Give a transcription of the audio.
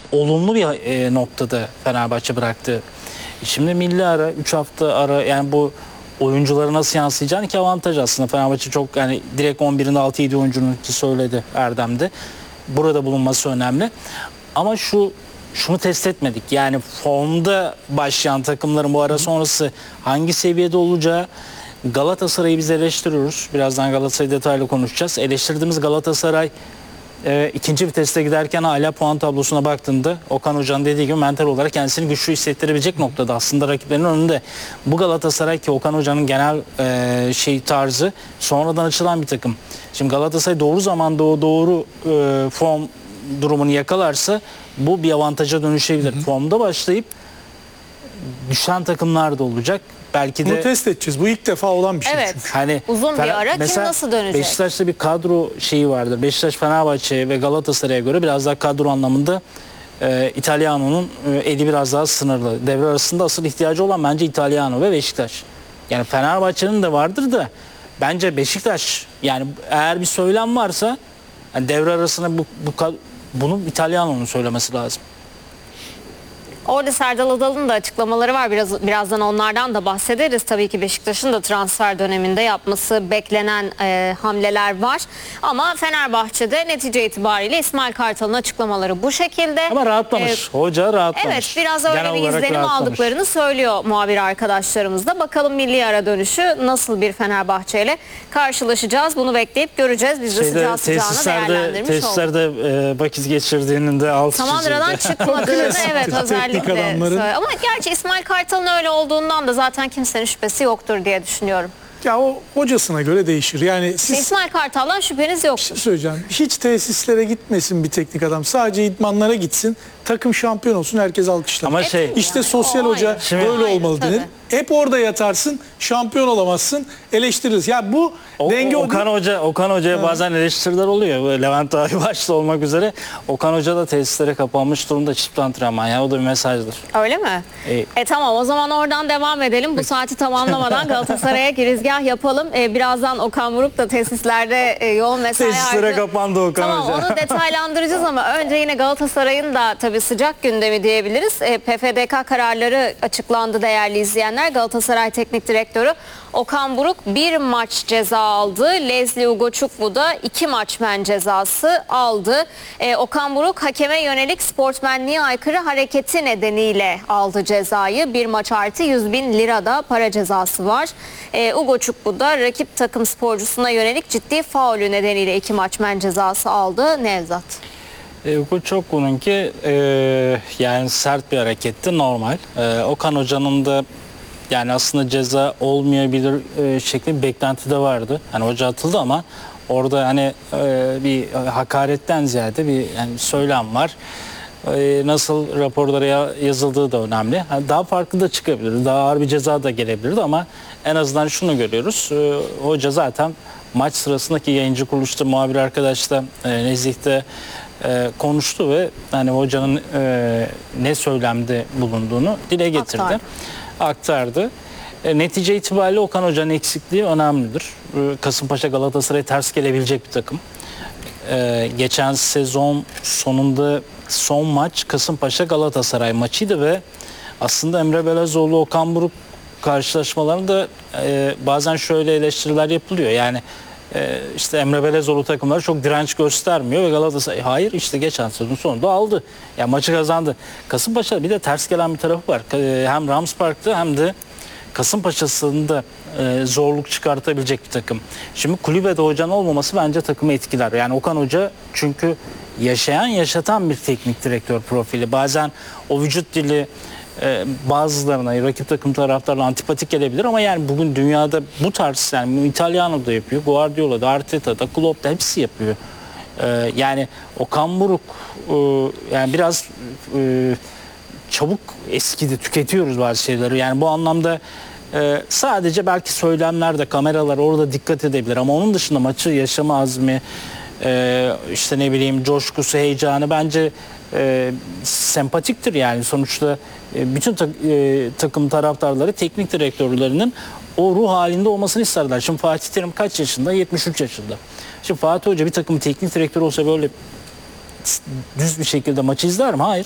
olumlu bir noktada Fenerbahçe bıraktı. Şimdi milli ara, 3 hafta ara, yani bu oyuncuları nasıl yansıyacağını ki avantaj aslında. Fenerbahçe çok, yani direkt 11'inde 6-7 oyuncunun ki söyledi Erdem'de. Burada bulunması önemli. Ama şunu test etmedik. Yani formda başlayan takımların bu ara sonrası hangi seviyede olacağı. Galatasaray'ı biz eleştiriyoruz. Birazdan Galatasaray'ı detaylı konuşacağız. Eleştirdiğimiz Galatasaray ikinci viteste giderken hala puan tablosuna baktığında Okan Hoca'nın dediği gibi mental olarak kendisini güçlü hissettirebilecek noktada aslında rakiplerinin önünde. Bu Galatasaray ki Okan Hoca'nın genel tarzı sonradan açılan bir takım. Şimdi Galatasaray doğru zamanda o doğru form durumunu yakalarsa bu bir avantaja dönüşebilir. Formda başlayıp düşen takımlar da olacak. Belki de bunu test edeceğiz. Bu ilk defa olan bir şey Evet. çünkü. hani Uzun bir ara kim nasıl dönecek? Beşiktaş'ta bir kadro şeyi vardır. Beşiktaş, Fenerbahçe ve Galatasaray'a göre biraz daha kadro anlamında İtalyano'nun eli biraz daha sınırlı. Devre arasında asıl ihtiyacı olan bence İtalyano ve Beşiktaş. Yani Fenerbahçe'nin de vardır da bence Beşiktaş, yani eğer bir söylem varsa yani devre arasında bunu İtalyano'nun söylemesi lazım. Orada Serdal Adalı'nın da açıklamaları var. Birazdan onlardan da bahsederiz. Tabii ki Beşiktaş'ın da transfer döneminde yapması beklenen hamleler var. Ama Fenerbahçe'de netice itibariyle İsmail Kartal'ın açıklamaları bu şekilde. Ama rahatlamış. Hoca rahatlamış. Evet, biraz öyle Genel bir olarak izlenim rahatlamış. aldıklarını söylüyor muhabir arkadaşlarımız da. Bakalım milli ara dönüşü nasıl bir Fenerbahçe ile karşılaşacağız. Bunu bekleyip göreceğiz. Biz de sıcağı sıcağına değerlendirmiş olduk. Tesislerde vakit geçirdiğinin de altı Samandıra'dan çıkmadığını evet özellikle adamların. ama gerçi İsmail Kartal'ın öyle olduğundan da zaten kimsenin şüphesi yoktur diye düşünüyorum. Ya o hocasına göre değişir. Yani siz İsmail Kartal'dan şüpheniz yok. söyleyeceğim. Hiç tesislere gitmesin bir teknik adam. Sadece idmanlara gitsin. Takım şampiyon olsun. Herkes alkışlar. Ama İşte sosyal o hoca ayrı. Şimdi- böyle Ayrı, olmalı tabii. denir. Hep orada yatarsın. Şampiyon olamazsın. Eleştiririz. Ya bu denge Okan Hoca'ya bazen eleştiriler oluyor. Böyle Levent abi başta olmak üzere. Okan Hoca da tesislere kapanmış durumda, çift antrenman. Yani o da bir mesajdır. Öyle mi? Tamam, o zaman oradan devam edelim. Bu saati tamamlamadan Galatasaray'a girizgah yapalım. Birazdan Okan Buruk da tesislerde yoğun mesai Tesislere kapandı Okan Tamam, Hoca. onu detaylandıracağız ama önce yine Galatasaray'ın da tabii sıcak gündemi diyebiliriz. PFDK kararları açıklandı değerli izleyenler. Galatasaray Teknik Direktörü Okan Buruk 1 maç ceza aldı. Leslie Ugochukwu da 2 maç men cezası aldı. Okan Buruk hakeme yönelik sportmenliğe aykırı hareketi nedeniyle aldı cezayı. 1 maç artı 100.000 lira da para cezası var. Ugochukwu da rakip takım sporcusuna yönelik ciddi faulü nedeniyle 2 maç men cezası aldı. Nevzat. Ugochukwu'nunki yani sert bir hareketti, normal. Okan Hoca'nın da yani aslında ceza olmayabilir şeklinde bir beklenti de vardı. Hani hoca atıldı ama orada hani bir hakaretten ziyade bir yani söylem var. Nasıl raporlara yazıldığı da önemli. Yani daha farklı da çıkabilir, daha ağır bir ceza da gelebilirdi ama en azından şunu görüyoruz. Hoca zaten maç sırasındaki yayıncı kuruluşta muhabir arkadaşla Nezih'te konuştu ve hani hocanın ne söylemde bulunduğunu dile getirdi. Aktardı. Netice itibariyle Okan Hoca'nın eksikliği önemlidir. Kasımpaşa Galatasaray ters gelebilecek bir takım. Geçen sezon sonunda son maç Kasımpaşa Galatasaray maçıydı ve aslında Emre Belözoğlu Okan Buruk karşılaşmalarında bazen şöyle eleştiriler yapılıyor. Yani işte Emre Belözoğlu takımları çok direnç göstermiyor ve Galatasaray hayır işte geçen sezon sonunda aldı. Yani maçı kazandı. Kasımpaşa bir de ters gelen bir tarafı var. Hem Rams Park'ta hem de Kasımpaşa'sında zorluk çıkartabilecek bir takım. Şimdi kulübede hocanın olmaması bence takımı etkiler. Yani Okan Hoca çünkü yaşatan bir teknik direktör profili. Bazen o vücut dili bazılarına, rakip takım taraftarına antipatik gelebilir ama yani bugün dünyada bu tarz, yani İtalyano da yapıyor, Guardiola da, Arteta da, Klopp da hepsi yapıyor. Yani Okan Buruk yani biraz çabuk eskidi, tüketiyoruz bazı şeyleri. Yani bu anlamda sadece belki söylemlerde, kameralar orada dikkat edebilir ama onun dışında maçı yaşama azmi, işte ne bileyim coşkusu, heyecanı bence sempatiktir yani. Sonuçta bütün takım taraftarları teknik direktörlerinin o ruh halinde olmasını isterler. Şimdi Fatih Terim kaç yaşında? 73 yaşında. Şimdi Fatih Hoca bir takımın teknik direktörü olsa böyle düz bir şekilde maçı izler mi? Hayır.